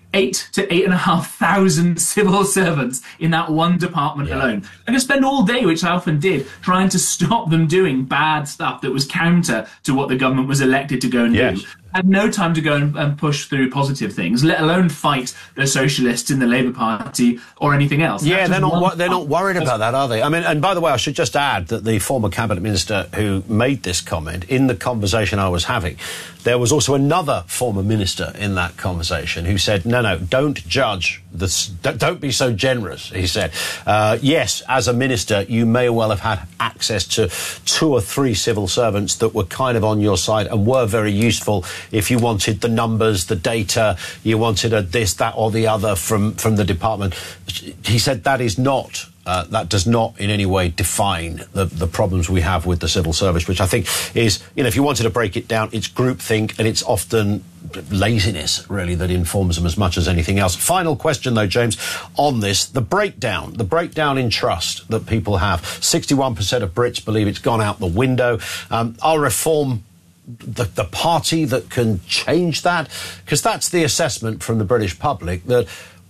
8 to 8,500 civil servants in that one department alone. I could spend all day, which I often did, trying to stop them doing bad stuff that was counter to what the government was elected to go and do. Had no time to go and push through positive things, let alone fight the socialists in the Labour Party or anything else. Yeah, they're not worried about that, are they? I mean, and by the way, I should just add that the former cabinet minister who made this comment, in the conversation I was having, there was also another former minister in that conversation who said, no, don't judge this, don't be so generous, he said. Yes, as a minister, you may well have had access to 2 or 3 civil servants that were kind of on your side and were very useful if you wanted the numbers, the data, you wanted a this, that or the other from the department. He said that is not that does not in any way define the problems we have with the civil service, which I think is, if you wanted to break it down, it's groupthink, and it's often laziness, really, that informs them as much as anything else. Final question, though, James, on this, the breakdown in trust that people have. 61% of Brits believe it's gone out the window. Are Reform the party that can change that? Because that's the assessment from the British public, that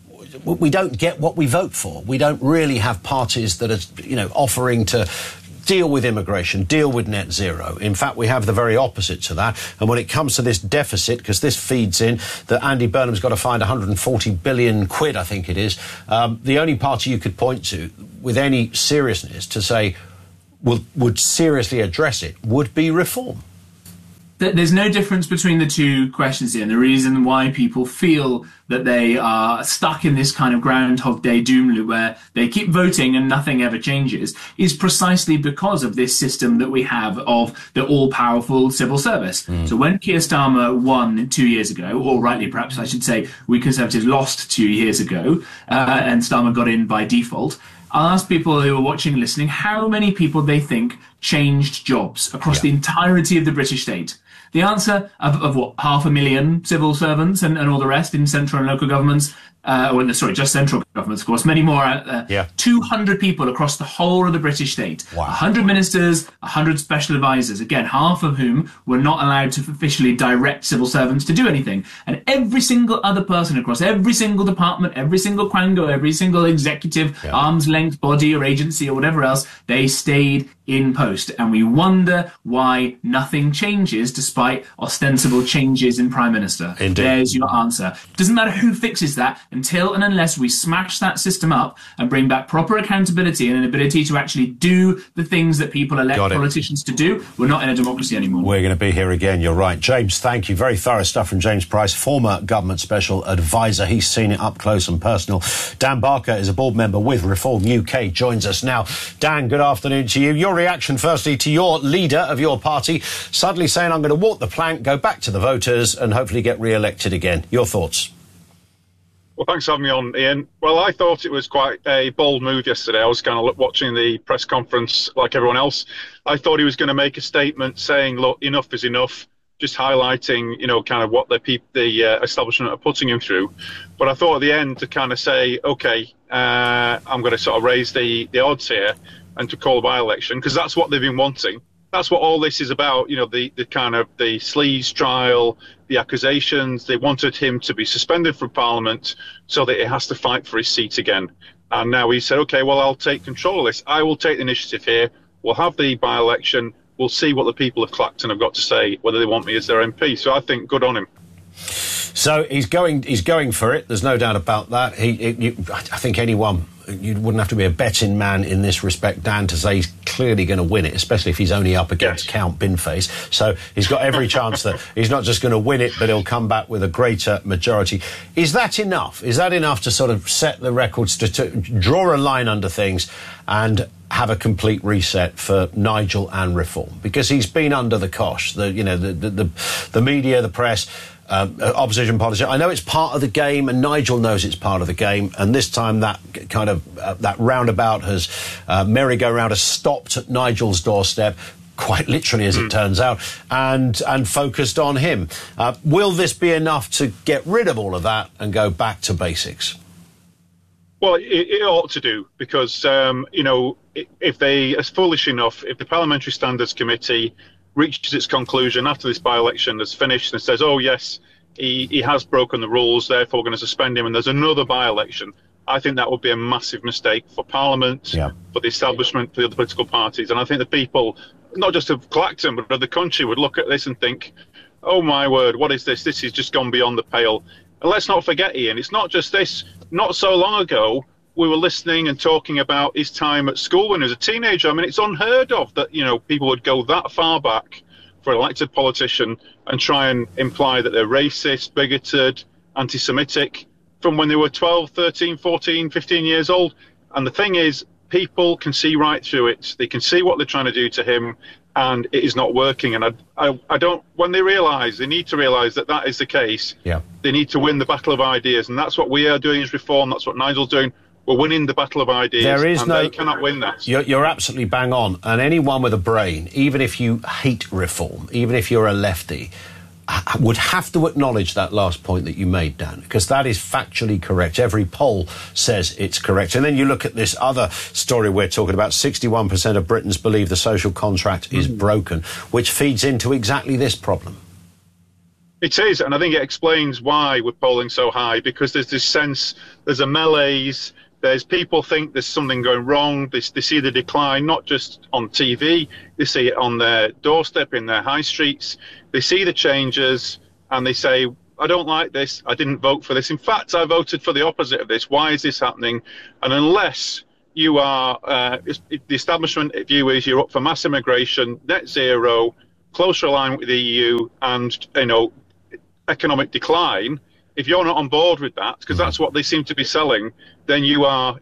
we don't get what we vote for. We don't really have parties that are, offering to deal with immigration, deal with net zero. In fact, we have the very opposite to that. And when it comes to this deficit, because this feeds in that Andy Burnham's got to find 140 billion quid, I think it is, the only party you could point to with any seriousness to say would seriously address it would be Reform. There's no difference between the two questions here, and the reason why people feel that they are stuck in this kind of Groundhog Day doom loop where they keep voting and nothing ever changes is precisely because of this system that we have of the all-powerful civil service. So when Keir Starmer won 2 years ago, or rightly perhaps I should say, we Conservatives lost 2 years ago, and Starmer got in by default, I'll ask people who are watching and listening how many people they think changed jobs across the entirety of the British state. The answer of what, 500,000 civil servants and all the rest in central and local governments, just central governments, of course, many more out there. 200 people across the whole of the British state. 100 ministers, 100 special advisors, again, half of whom were not allowed to officially direct civil servants to do anything. And every single other person across every single department, every single quango, every single executive, arm's length body or agency or whatever else, they stayed in post. And we wonder why nothing changes despite ostensible changes in Prime Minister. Indeed. There's your answer. Doesn't matter who fixes that until and unless we smash that system up and bring back proper accountability and an ability to actually do the things that people elect politicians to do. We're not in a democracy anymore. We're going to be here again, you're right. James, thank you. Very thorough stuff from James Price, former government special advisor. He's seen it up close and personal. Dan Barker is a board member with Reform UK, joins us now. Dan, good afternoon to you. Your reaction, firstly, to your leader of your party suddenly saying, I'm going to walk the plank, go back to the voters and hopefully get re-elected again. Your thoughts? Well, thanks for having me on, Ian. Well, I thought it was quite a bold move yesterday. I was kind of watching the press conference like everyone else. I thought he was going to make a statement saying, look, enough is enough, just highlighting, kind of what the establishment are putting him through. But I thought at the end to kind of say, OK, I'm going to sort of raise the odds here and to call a by-election, because that's what they've been wanting. That's what all this is about, the kind of the Sleaze trial, the accusations. They wanted him to be suspended from Parliament so that he has to fight for his seat again. And now he said, OK, well, I'll take control of this. I will take the initiative here. We'll have the by-election. We'll see what the people of Clacton have got to say, whether they want me as their MP. So I think good on him. So he's going for it. There's no doubt about that. I think anyone, you wouldn't have to be a betting man in this respect, Dan, to say he's clearly going to win it, especially if he's only up against Count Binface. So he's got every chance that he's not just going to win it, but he'll come back with a greater majority. Is that enough? Is that enough to sort of set the records, to draw a line under things and have a complete reset for Nigel and Reform? Because he's been under the cosh. The media, the press, opposition politicians. I know it's part of the game, and Nigel knows it's part of the game. And this time, that kind of that roundabout merry-go-round has stopped at Nigel's doorstep, quite literally, as it turns out, and focused on him. Will this be enough to get rid of all of that and go back to basics? Well, it ought to do, because if they are foolish enough, if the Parliamentary Standards Committee reaches its conclusion after this by-election is finished and says, oh, yes, he has broken the rules, therefore we're going to suspend him, and there's another by-election, I think that would be a massive mistake for Parliament, for the establishment, for the other political parties. And I think the people, not just of Clacton, but of the country, would look at this and think, oh, my word, what is this? This has just gone beyond the pale. And let's not forget, Ian, it's not just this. Not so long ago, we were listening and talking about his time at school when he was a teenager. I mean, it's unheard of that, people would go that far back for an elected politician and try and imply that they're racist, bigoted, anti-Semitic from when they were 12, 13, 14, 15 years old. And the thing is, people can see right through it. They can see what they're trying to do to him, and it is not working. And I don't, when they need to realise that that is the case, they need to win the battle of ideas. And that's what we are doing as Reform. That's what Nigel's doing. We're winning the battle of ideas, they cannot win that. You're absolutely bang on. And anyone with a brain, even if you hate reform, even if you're a lefty, would have to acknowledge that last point that you made, Dan, because that is factually correct. Every poll says it's correct. And then you look at this other story we're talking about, 61% of Britons believe the social contract is broken, which feeds into exactly this problem. It is, and I think it explains why we're polling so high, because there's this sense, there's a malaise, there's people think there's something going wrong, they see the decline, not just on TV, they see it on their doorstep, in their high streets, they see the changes, and they say, I don't like this, I didn't vote for this. In fact, I voted for the opposite of this. Why is this happening? And unless you are, the establishment view is you're up for mass immigration, net zero, closer alignment with the EU, and, economic decline, if you're not on board with that, because that's what they seem to be selling, then you are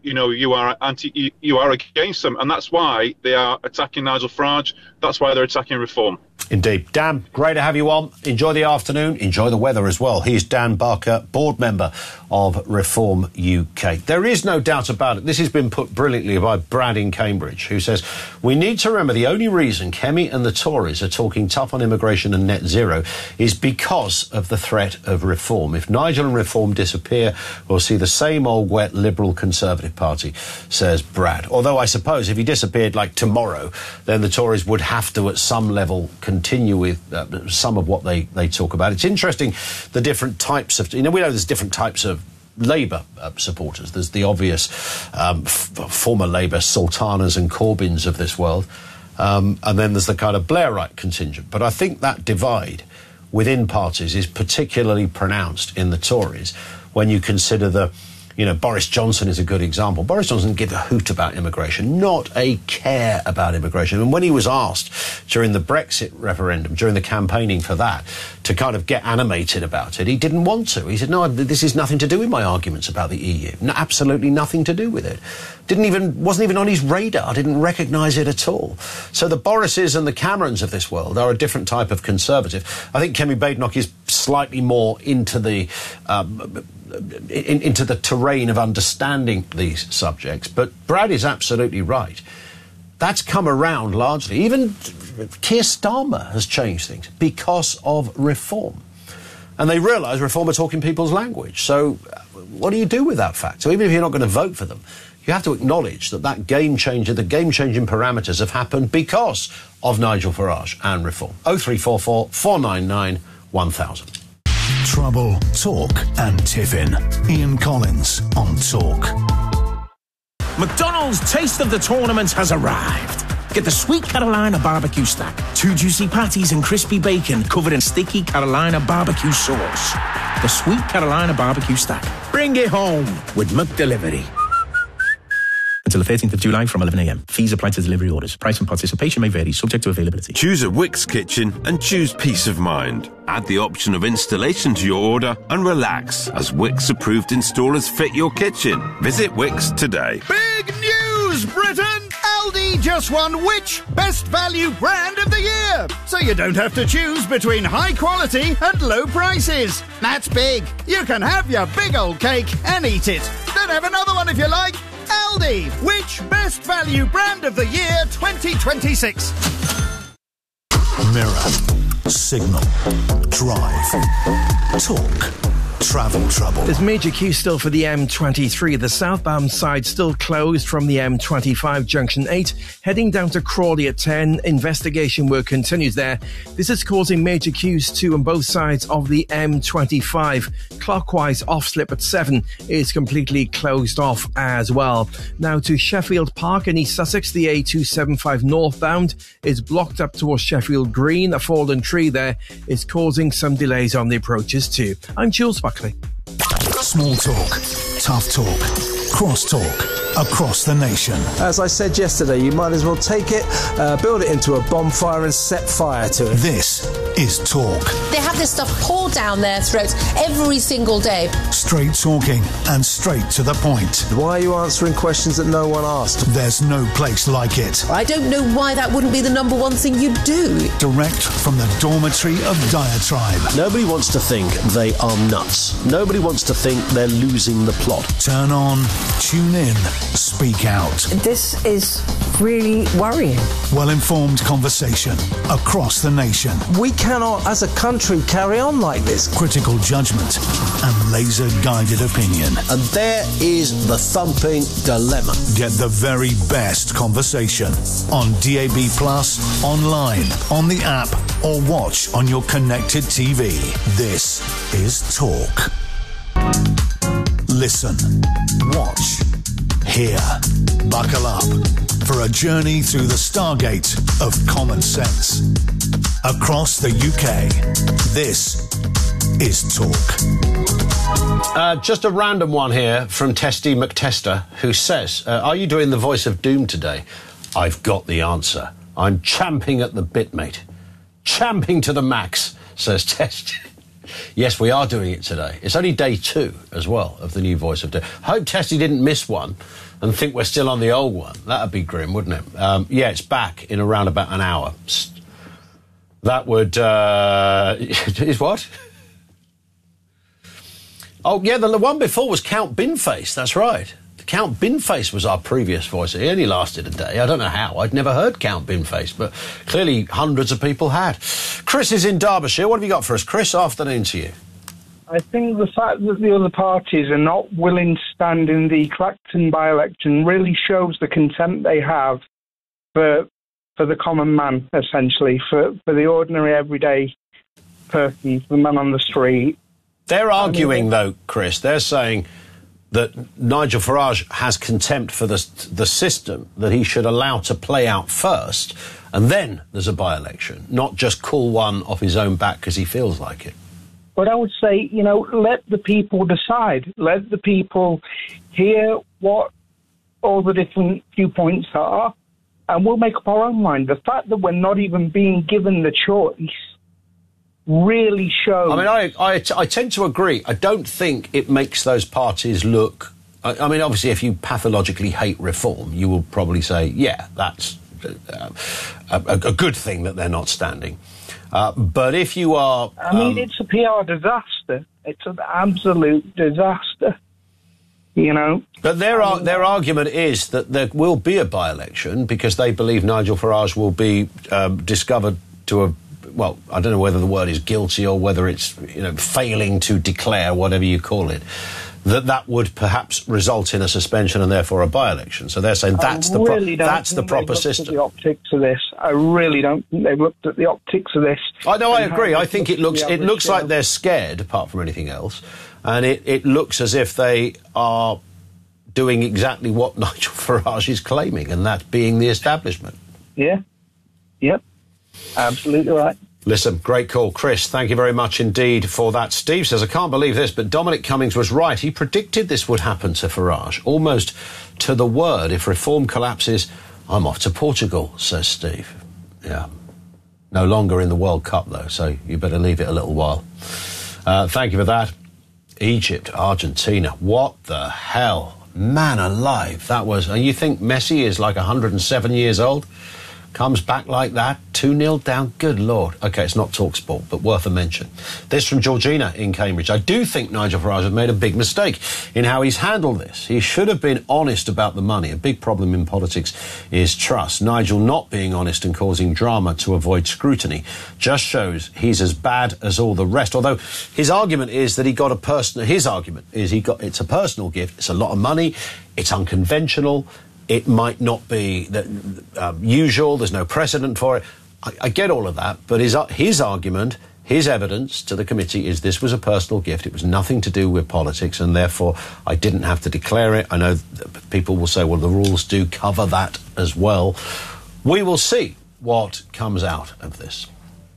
against them, and that's why they are attacking Nigel Farage. That's why they're attacking reform. Indeed. Dan, great to have you on. Enjoy the afternoon. Enjoy the weather as well. He's Dan Barker, board member of Reform UK. There is no doubt about it. This has been put brilliantly by Brad in Cambridge, who says, we need to remember the only reason Kemi and the Tories are talking tough on immigration and net zero is because of the threat of reform. If Nigel and reform disappear, we'll see the same old wet Liberal Conservative Party, says Brad. Although I suppose if he disappeared like tomorrow, then the Tories would have to at some level continue with some of what they talk about. It's interesting, the different types of... we know there's different types of Labour supporters. There's the obvious former Labour Sultanas and Corbyns of this world. And then there's the kind of Blairite contingent. But I think that divide within parties is particularly pronounced in the Tories when you consider the... Boris Johnson is a good example. Boris Johnson didn't give a hoot about immigration, not a care about immigration. And when he was asked during the Brexit referendum, during the campaigning for that, to kind of get animated about it, he didn't want to. He said, no, this is nothing to do with my arguments about the EU. No, absolutely nothing to do with it. Wasn't even on his radar, didn't recognise it at all. So the Borises and the Camerons of this world are a different type of Conservative. I think Kemi Badenoch is slightly more into the... into the terrain of understanding these subjects. But Brad is absolutely right. That's come around largely. Even Keir Starmer has changed things because of reform. And they realise reform are talking people's language. So what do you do with that fact? So even if you're not going to vote for them, you have to acknowledge that the game-changing parameters have happened because of Nigel Farage and reform. 0344 499 1000. Trouble, Talk and Tiffin. Ian Collins on Talk. McDonald's Taste of the Tournament has arrived. Get the Sweet Carolina barbecue stack. 2 juicy patties and crispy bacon covered in sticky Carolina barbecue sauce. The Sweet Carolina barbecue stack. Bring it home with McDelivery. Until the 13th of July from 11 a.m. Fees apply to delivery orders. Price and participation may vary, subject to availability. Choose a Wickes kitchen and choose peace of mind. Add the option of installation to your order and relax as Wickes approved installers fit your kitchen. Visit Wickes today. Big news, Britain! Aldi just won which Best Value Brand of the Year? So you don't have to choose between high quality and low prices. That's big. You can have your big old cake and eat it. Then have another one if you like. Aldi, which Best Value Brand of the Year 2026? Mirror, Signal, Drive, Talk, Travel Trouble. There's major queue still for the M23. The southbound side still closed from the M25 junction 8, heading down to Crawley at 10. Investigation work continues there. This is causing major queues too on both sides of the M25. Clockwise off slip at 7 is completely closed off as well. Now to Sheffield Park in East Sussex, the A275 northbound is blocked up towards Sheffield Green. A fallen tree there is causing some delays on the approaches too. I'm Jules Buckley. Small talk, tough talk, cross talk, across the nation. As I said yesterday, you might as well take it, build it into a bonfire and set fire to it. This is talk. They have this stuff poured down their throats every single day. Straight talking and straight to the point. Why are you answering questions that no one asked? There's no place like it. I don't know why that wouldn't be the number one thing you'd do. Direct from the dormitory of diatribe. Nobody wants to think they are nuts. Nobody wants to think they're losing the plot. Turn on, tune in, speak out. This is really worrying. Well-informed conversation across the nation. We cannot, as a country, carry on like this. Critical judgment and laser-guided opinion. And there is the thumping dilemma. Get the very best conversation on DAB+, online, on the app, or watch on your connected TV. This is Talk. Listen, watch, hear. Buckle up for a journey through the stargate of common sense. Across the UK, this is Talk. Just a random one here from Testy McTester, who says, are you doing the voice of doom today? I've got the answer. I'm champing at the bit, mate. Champing to the max, says Testy. Yes, we are doing it today. It's only day 2 as well of the new voice of doom. I hope Testy didn't miss one and think we're still on the old one. That'd be grim, wouldn't it? Yeah, it's back in around about an hour. That would... is what? Oh, yeah, the one before was Count Binface, that's right. Count Binface was our previous voice. He only lasted a day. I don't know how. I'd never heard Count Binface, but clearly hundreds of people had. Chris is in Derbyshire. What have you got for us, Chris? Afternoon to you. I think the fact that the other parties are not willing to stand in the Clacton by-election really shows the contempt they have for the common man, essentially, for the ordinary, everyday person, the man on the street. They're arguing, though, Chris, they're saying that Nigel Farage has contempt for the system that he should allow to play out first, and then there's a by-election, not just call one off his own back because he feels like it. But I would say, let the people decide. Let the people hear what all the different viewpoints are, and we'll make up our own mind. The fact that we're not even being given the choice really shows... I mean, I tend to agree. I don't think it makes those parties look... I mean, obviously, if you pathologically hate reform, you will probably say, yeah, that's a good thing that they're not standing. But if you are... I mean, it's a PR disaster. It's an absolute disaster, But their argument is that there will be a by-election because they believe Nigel Farage will be discovered to have... Well, I don't know whether the word is guilty or whether it's, failing to declare, whatever you call it, that would perhaps result in a suspension and therefore a by-election. So they're saying that's the proper system. The optics of this, I really don't think they've looked at the optics of this. I know, I agree. I think it looks like they're scared, apart from anything else, and it looks as if they are doing exactly what Nigel Farage is claiming, and that being the establishment. Yeah. Yep. Absolutely right. Listen, great call. Chris, thank you very much indeed for that. Steve says, I can't believe this, but Dominic Cummings was right. He predicted this would happen to Farage, almost to the word. If reform collapses, I'm off to Portugal, says Steve. Yeah. No longer in the World Cup, though, so you better leave it a little while. Thank you for that. Egypt, Argentina. What the hell? Man alive. That was... And you think Messi is like 107 years old? Comes back like that, 2-0 down. Good Lord. OK, it's not TalkSport, but worth a mention. This from Georgina in Cambridge. I do think Nigel Farage has made a big mistake in how he's handled this. He should have been honest about the money. A big problem in politics is trust. Nigel not being honest and causing drama to avoid scrutiny just shows he's as bad as all the rest. Although his argument is that he got a personal... His argument is it's a personal gift. It's a lot of money. It's unconventional. It might not be usual. There's no precedent for it. I get all of that, but his argument, his evidence to the committee is this was a personal gift. It was nothing to do with politics, and therefore I didn't have to declare it. I know people will say, well, the rules do cover that as well. We will see what comes out of this.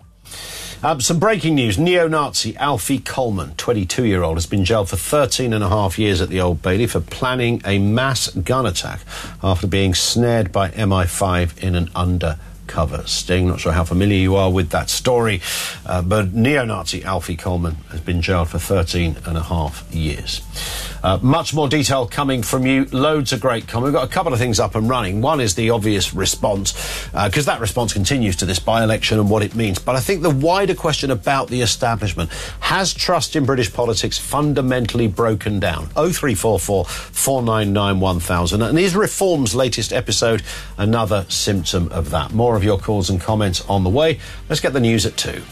Some breaking news. Neo-Nazi Alfie Coleman, 22-year-old, has been jailed for 13.5 years at the Old Bailey for planning a mass gun attack after being snared by MI5 in an undercover undercover sting. Not sure how familiar you are with that story, but neo-Nazi Alfie Coleman has been jailed for 13 and a half years. Much more detail coming from you. Loads of great comment. We've got a couple of things up and running. One is the obvious response, because that response continues to this by-election and what it means. But I think the wider question about the establishment, has trust in British politics fundamentally broken down? 0344 499 1000. And is Reform's latest episode another symptom of that? More of your calls and comments on the way. Let's get the news at 2.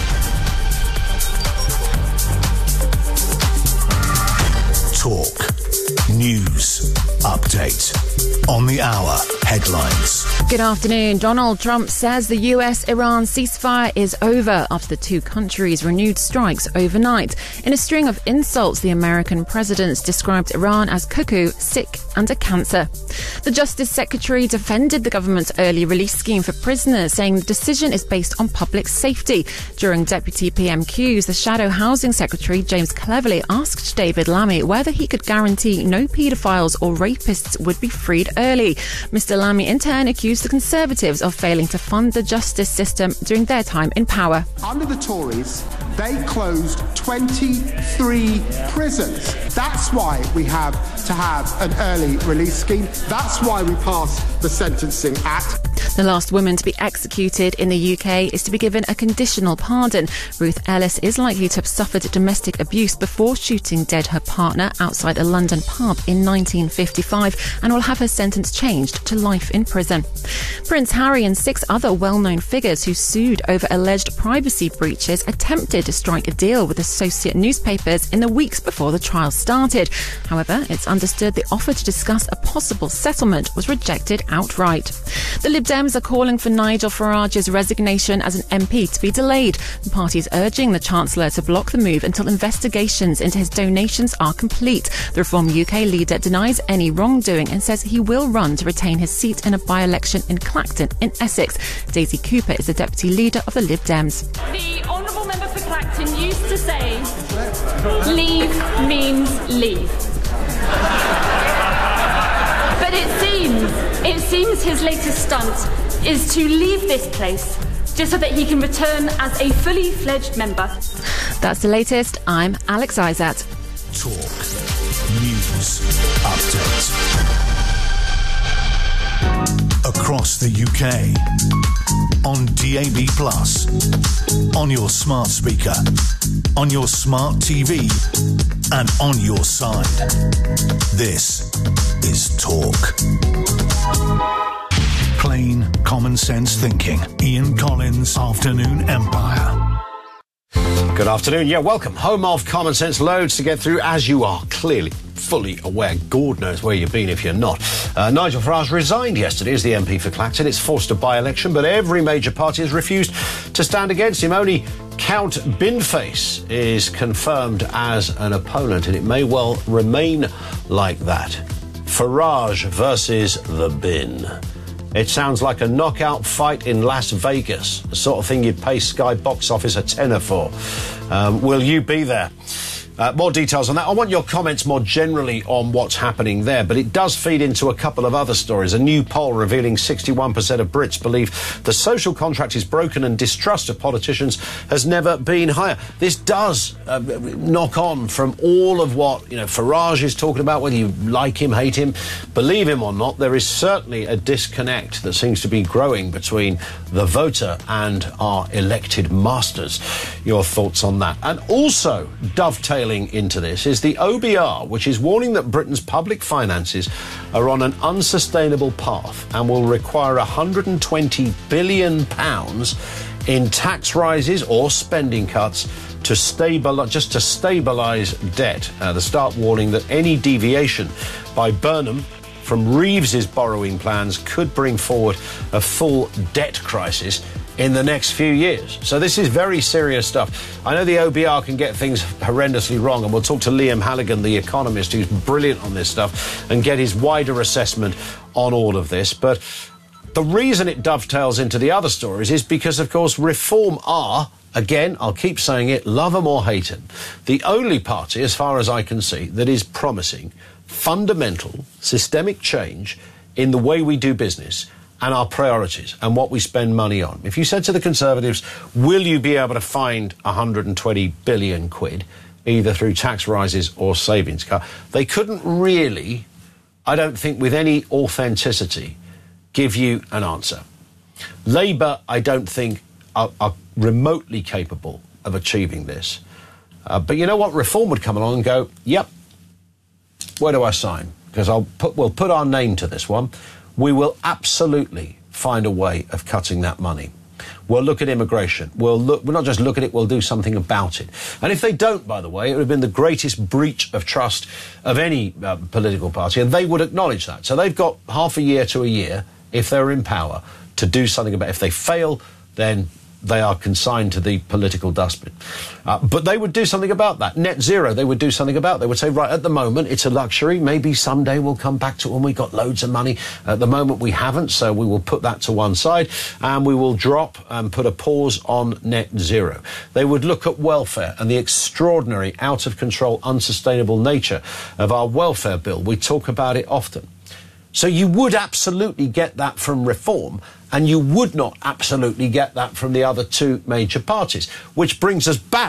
Talk. News. Update. On the hour. Headlines. Good afternoon. Donald Trump says the US-Iran ceasefire is over after the two countries renewed strikes overnight. In a string of insults, the American president described Iran as cuckoo, sick and a cancer. The Justice Secretary defended the government's early release scheme for prisoners, saying the decision is based on public safety. During Deputy PMQs, the Shadow Housing Secretary, James Cleverly, asked David Lammy whether he could guarantee no paedophiles or rapists would be freed early. Mr. Lammy in turn accused the Conservatives of failing to fund the justice system during their time in power. Under the Tories, they closed 23 prisons. That's why we have to have an early release scheme. That's why we passed the Sentencing Act. The last woman to be executed in the UK is to be given a conditional pardon. Ruth Ellis is likely to have suffered domestic abuse before shooting dead her partner outside a London pub in 1955 and will have her sentence changed to life in prison. Prince Harry and 6 other well-known figures who sued over alleged privacy breaches attempted to strike a deal with associate newspapers in the weeks before the trial started. However, it's understood the offer to discuss a possible settlement was rejected outright. The Lib Dems are calling for Nigel Farage's resignation as an MP to be delayed. The party is urging the Chancellor to block the move until investigations into his donations are complete. The Reform UK leader denies any wrongdoing and says he will run to retain his seat in a by-election in Clacton in Essex. Daisy Cooper is the deputy leader of the Lib Dems. The Honourable Member for Clacton used to say, leave means leave. But it seems his latest stunt is to leave this place just so that he can return as a fully fledged member. That's the latest. I'm Alex Isat. Talk. News. Update. Across the UK. On DAB+. On your smart speaker. On your smart TV. And on your side. This is Talk. Plain common sense thinking. Ian Collins, Afternoon Empire. Good afternoon. Yeah, welcome. Home of Common Sense. Loads to get through, as you are clearly fully aware. God knows where you've been if you're not. Nigel Farage resigned yesterday as the MP for Clacton. It's forced a by-election, but every major party has refused to stand against him. Only Count Binface is confirmed as an opponent, and it may well remain like that. Farage versus the bin. It sounds like a knockout fight in Las Vegas, the sort of thing you'd pay Sky Box Office a tenner for. Will you be there? More details on that. I want your comments more generally on what's happening there, but it does feed into a couple of other stories. A new poll revealing 61% of Brits believe the social contract is broken and distrust of politicians has never been higher. This does knock on from all of what Farage is talking about, whether you like him, hate him, believe him or not. There is certainly a disconnect that seems to be growing between the voter and our elected masters. Your thoughts on that? And also dovetailing into this is the OBR, which is warning that Britain's public finances are on an unsustainable path and will require £120 billion in tax rises or spending cuts to stabilise debt. The start warning that any deviation by Burnham from Reeves's borrowing plans could bring forward a full debt crisis in the next few years. So this is very serious stuff. I know the OBR can get things horrendously wrong, and we'll talk to Liam Halligan, the economist, who's brilliant on this stuff, and get his wider assessment on all of this. But the reason it dovetails into the other stories is because, of course, Reform are, again, I'll keep saying it, love 'em or hate 'em, the only party, as far as I can see, that is promising fundamental, systemic change in the way we do business and our priorities and what we spend money on. If you said to the Conservatives, will you be able to find 120 billion quid, either through tax rises or savings cut, they couldn't really, I don't think with any authenticity, give you an answer. Labour, I don't think, are remotely capable of achieving this. But you know what? Reform would come along and go, yep, where do I sign? Because we'll put our name to this one. We will absolutely find a way of cutting that money. We'll look at immigration. We'll not just look at it, we'll do something about it. And if they don't, by the way, it would have been the greatest breach of trust of any political party, and they would acknowledge that. So they've got half a year to a year, if they're in power, to do something about it. If they fail, then they are consigned to the political dustbin. But they would do something about that. Net zero, they would do something about. They would say, right, at the moment, it's a luxury. Maybe someday we'll come back to it when we've got loads of money. At the moment, we haven't, so we will put that to one side, and we will drop and put a pause on net zero. They would look at welfare and the extraordinary, out-of-control, unsustainable nature of our welfare bill. We talk about it often. So you would absolutely get that from Reform, and you would not absolutely get that from the other two major parties, which brings us back